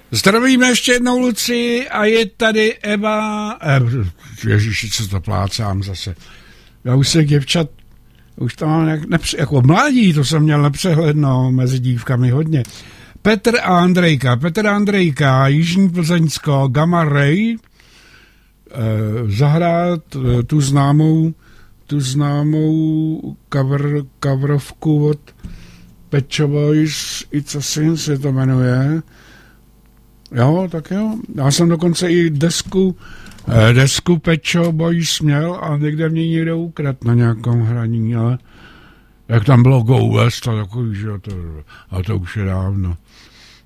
Zdravíme ještě jednou Lucii a je tady Eva. Ježiši, co to plácám zase. Já už se děvčat, už to mám jako mladí, to jsem měl nepřehledno mezi dívkami hodně. Petr a Andrejka. Petr a Andrejka, Jižní Plzeňsko, Gamma Ray, zahrát tu známou coverovku od Pet Shop Boys, It's a Sin se to jmenuje. Jo, tak jo. Já jsem dokonce i desku Pet Shop Boys měl a někde mě někdo ukradl na nějakém hraní, ale jak tam bylo Go West a takový, že a to už je dávno.